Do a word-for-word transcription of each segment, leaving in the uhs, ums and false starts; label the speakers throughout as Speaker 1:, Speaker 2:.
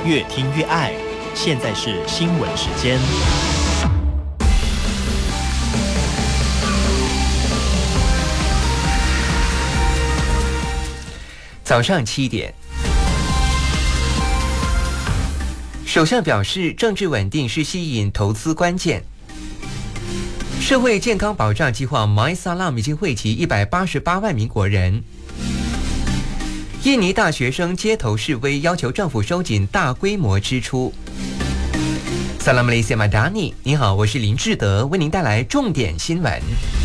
Speaker 1: 越听越爱。现在是新闻时间。
Speaker 2: 早上七点，首相表示，政治稳定是吸引投资关键。社会健康保障计划 MySalam 已经惠及一百八十八万名国人。印尼大学生街头示威，要求政府收紧大规模支出。Salam Malaysia Madani， 你好，我是林志德，为您带来重点新闻。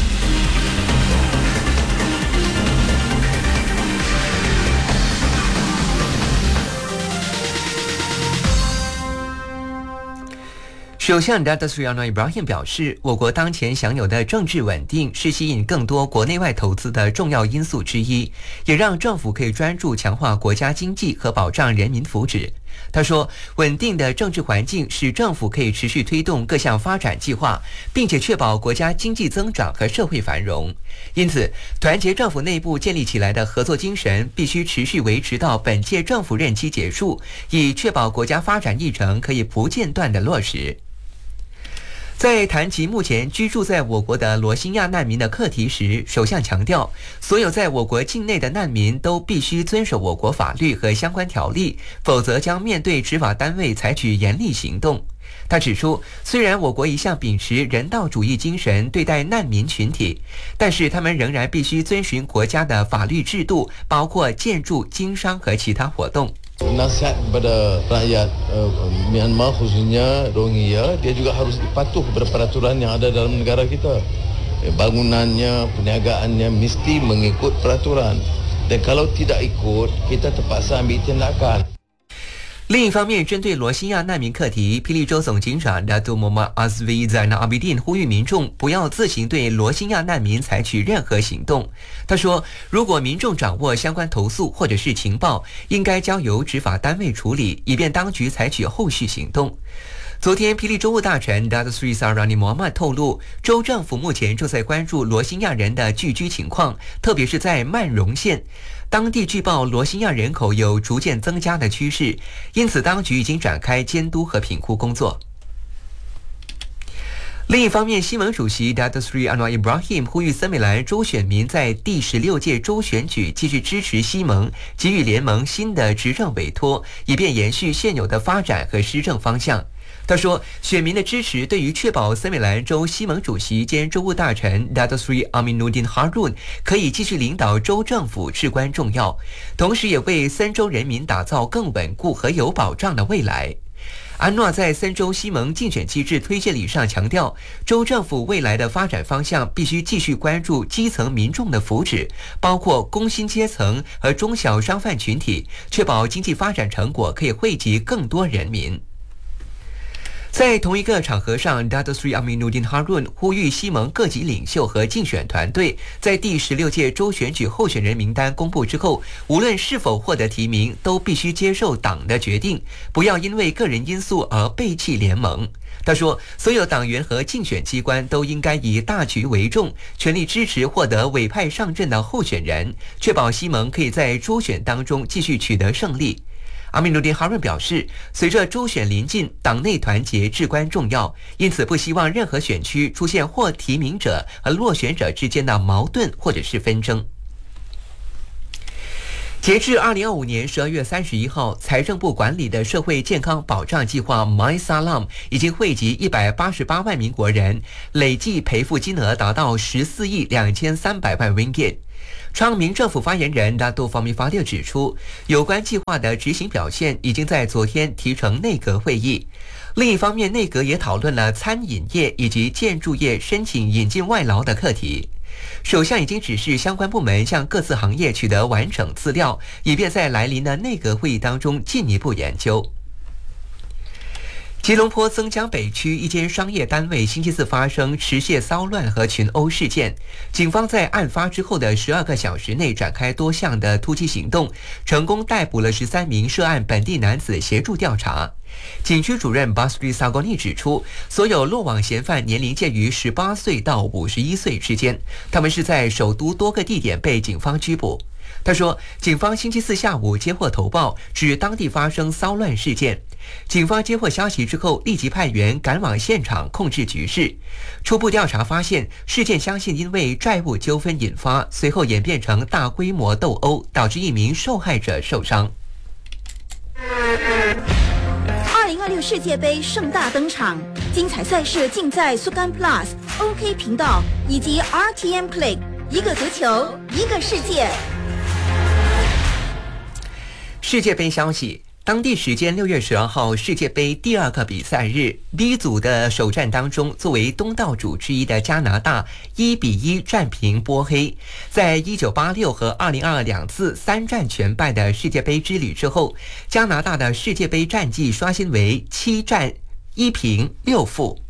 Speaker 2: 首相 Datuk Seri Anwar Ibrahim 表示，我国当前享有的政治稳定是吸引更多国内外投资的重要因素之一，也让政府可以专注强化国家经济和保障人民福祉。他说，稳定的政治环境使政府可以持续推动各项发展计划，并且确保国家经济增长和社会繁荣。因此，团结政府内部建立起来的合作精神必须持续维持到本届政府任期结束，以确保国家发展议程可以不间断地落实。在谈及目前居住在我国的罗兴亚难民的课题时，首相强调，所有在我国境内的难民都必须遵守我国法律和相关条例，否则将面对执法单位采取严厉行动。他指出，虽然我国一向秉持人道主义精神对待难民群体，但是他们仍然必须遵循国家的法律制度，包括建筑、经商和其他活动。
Speaker 3: Nasihat kepada rakyat uh, Myanmar khususnya Rohingya, dia juga harus patuh kepada peraturan yang ada dalam negara kita. Bangunannya, perniagaannya mesti mengikut peraturan. Dan kalau tidak ikut, kita terpaksa ambil tindakan.
Speaker 2: 另一方面，针对罗兴亚难民课题，霹雳州总警长 Datuk Muhammad Azwi Zainal Abidin 呼吁民众不要自行对罗兴亚难民采取任何行动。他说，如果民众掌握相关投诉或者是情报，应该交由执法单位处理，以便当局采取后续行动。昨天，霹雳州务大臣 Datuk Seri Sarani Muhammad 透露，州政府目前正在关注罗兴亚人的聚居情况，特别是在曼荣县。当地据报罗兴亚人口有逐渐增加的趋势，因此当局已经展开监督和评估工作。另一方面，西盟主席 Datuk Seri Anwar Ibrahim 呼吁森美兰州选民在第十六届州选举继续支持西盟，给予联盟新的执政委托，以便延续现有的发展和施政方向。他说，选民的支持对于确保森美兰州西盟主席兼州务大臣 Datuk Seri Aminuddin Harun 可以继续领导州政府至关重要，同时也为森州人民打造更稳固和有保障的未来。安诺在森州西盟竞选机制推荐礼上强调，州政府未来的发展方向必须继续关注基层民众的福祉，包括工薪阶层和中小商贩群体，确保经济发展成果可以惠及更多人民。在同一个场合上 Datuk Seri Aminuddin Harun 呼吁西盟各级领袖和竞选团队，在第十六届州选举候选人名单公布之后，无论是否获得提名，都必须接受党的决定，不要因为个人因素而背弃联盟。他说，所有党员和竞选机关都应该以大局为重，全力支持获得委派上阵的候选人，确保西盟可以在州选当中继续取得胜利。阿米努丁哈润表示，随着州选临近，党内团结至关重要，因此不希望任何选区出现或提名者和落选者之间的矛盾或者是纷争。截至二零二五年十二月三十一号，财政部管理的社会健康保障计划 MySalam 已经惠及一百八十八万名国人，累计赔付金额达到十四亿两千三百万 ringgit。昌明政府发言人 Datuk Fahmi Fadil 指出，有关计划的执行表现已经在昨天提呈内阁会议。另一方面，内阁也讨论了餐饮业以及建筑业申请引进外劳的课题。首相已经指示相关部门向各自行业取得完整资料，以便在来临的内阁会议当中进一步研究。吉隆坡增江北区一间商业单位星期四发生持械骚乱和群殴事件，警方在案发之后的十二个小时内展开多项的突击行动，成功逮捕了十三名涉案本地男子协助调查。警区主任 Basri Sagoni 指出，所有落网嫌犯年龄介于十八岁到五十一岁之间，他们是在首都多个地点被警方拘捕。 他说，警方星期四下午接获投报，指当地发生骚乱事件。警方接获消息之后，立即派员赶往现场控制局势。初步调查发现，事件相信因为债务纠纷引发，随后演变成大规模斗殴，导致一名受害者受伤。
Speaker 4: 二零二六世界杯盛大登场，精彩赛事尽在苏干 Plus、O K 频道以及 R T M Play， 一个足球，一个世界。
Speaker 2: 世界杯消息。当地时间六月十二号，世界杯第二个比赛日 ，B 组的首战当中，作为东道主之一的加拿大一比一战平波黑。在一九八六和二零二二两次三战全败的世界杯之旅之后，加拿大的世界杯战绩刷新为七战一平六负。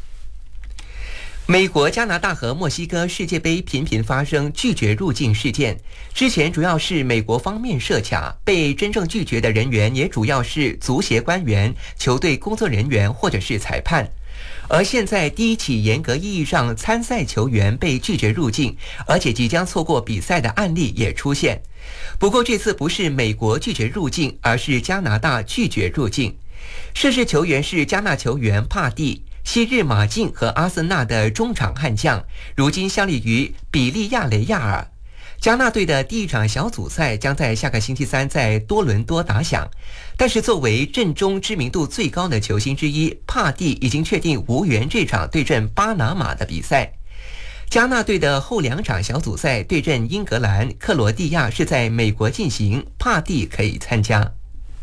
Speaker 2: 美国、加拿大和墨西哥世界杯频频发生拒绝入境事件，之前主要是美国方面设卡，被真正拒绝的人员也主要是足协官员、球队工作人员或者是裁判。而现在第一起严格意义上参赛球员被拒绝入境，而且即将错过比赛的案例也出现。不过这次不是美国拒绝入境，而是加拿大拒绝入境。涉事球员是加纳球员帕蒂、昔日马竞和阿森纳的中场悍将，如今效力于比利亚雷亚尔。加纳队的第一场小组赛将在下个星期三在多伦多打响，但是作为阵中知名度最高的球星之一，帕蒂已经确定无缘这场对阵巴拿马的比赛。加纳队的后两场小组赛对阵英格兰、克罗地亚是在美国进行，帕蒂可以参加。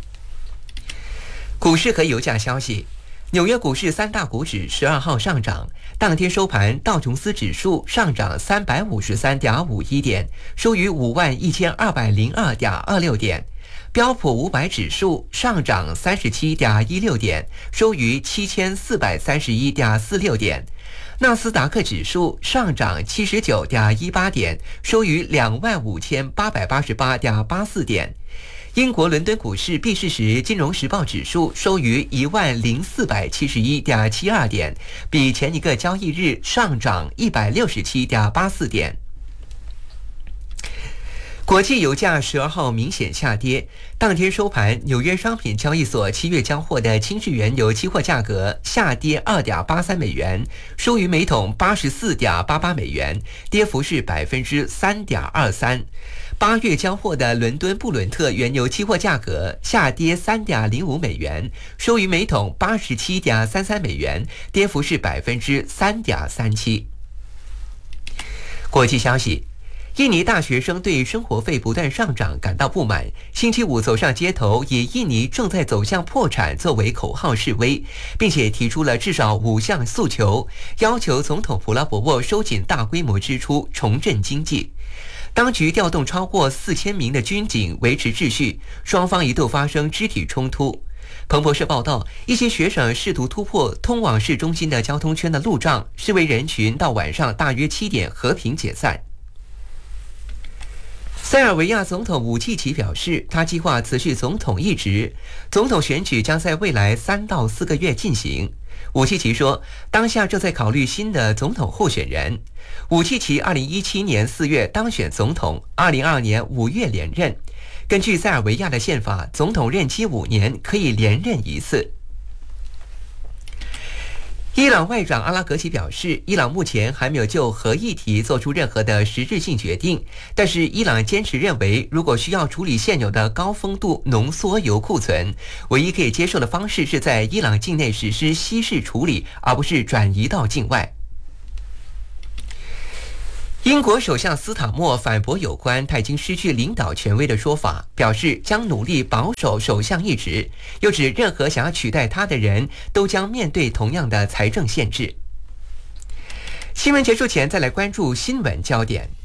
Speaker 2: 股市和油价消息，纽约股市三大股指十二号上涨，当天收盘，道琼斯指数上涨三百五十三点五一点，收于五万一千二百零二点二六点；标普五百指数上涨三十七点一六点，收于七千四百三十一点四六点；纳斯达克指数上涨七十九点一八点，收于两万五千八百八十八点八四点。英国伦敦股市闭市时，金融时报指数收于一万零四百七十一点七二点，比前一个交易日上涨一百六十七点八四点。国际油价十二号明显下跌，当天收盘，纽约商品交易所七月交货的轻质原油期货价格下跌 二点八三美元，收于每桶八十四点八八美元，跌幅是 百分之三点二三。八月交货的伦敦布伦特原油期货价格下跌 三点零五美元，收于每桶八十七点三三美元，跌幅是 百分之三点三七。国际消息，印尼大学生对生活费不断上涨感到不满，星期五走上街头，以印尼正在走向破产作为口号示威，并且提出了至少五项诉求，要求总统普拉博沃收紧大规模支出，重振经济。当局调动超过四千名的军警维持秩序，双方一度发生肢体冲突。彭博社报道，一些学生试图突破通往市中心的交通圈的路障，示威人群到晚上大约七点和平解散。塞尔维亚总统武契奇表示，他计划辞去总统一职，总统选举将在未来三到四个月进行。武契奇说，当下正在考虑新的总统候选人。武契奇二零一七年四月当选总统，二零二二年五月连任。根据塞尔维亚的宪法，总统任期五年，可以连任一次。伊朗外长阿拉格齐表示，伊朗目前还没有就核议题做出任何的实质性决定，但是伊朗坚持认为，如果需要处理现有的高丰度浓缩铀库存，唯一可以接受的方式是在伊朗境内实施稀释处理，而不是转移到境外。英国首相斯塔默反驳有关他已经失去领导权威的说法，表示将努力保守首相一职，又指任何想要取代他的人都将面对同样的财政限制。新闻结束前，再来关注新闻焦点。